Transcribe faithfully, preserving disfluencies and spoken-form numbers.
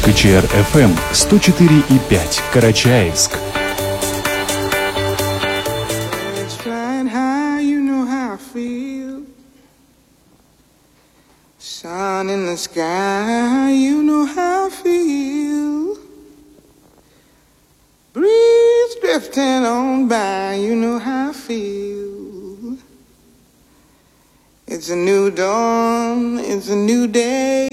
ка че эр эф эм сто четыре и пять Карачаевск. Sun in the sky, you know how I feel. Breeze drifting on by, you know how I feel. It's a new dawn, it's a new day.